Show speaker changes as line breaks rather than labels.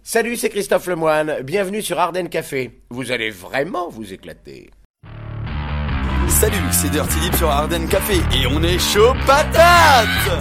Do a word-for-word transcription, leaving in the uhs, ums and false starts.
Salut, c'est Christophe Lemoine, bienvenue sur Ardenne Café. Vous allez vraiment vous éclater.
Salut, c'est Dirty Lip sur Ardenne Café et on est chaud patate!